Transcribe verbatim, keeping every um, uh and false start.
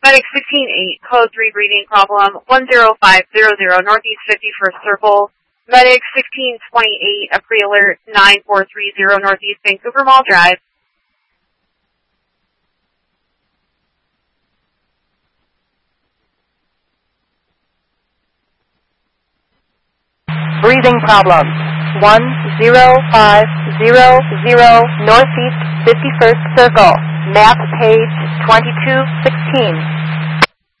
Medic sixteen eight, code three breathing problem, one zero five zero zero, Northeast fifty-first Circle. Medic sixteen twenty-eight, a pre-alert, nine four three zero, Northeast Vancouver Mall Drive. Breathing problem, one zero five zero zero, Northeast fifty-first Circle. Map page twenty-two sixteen.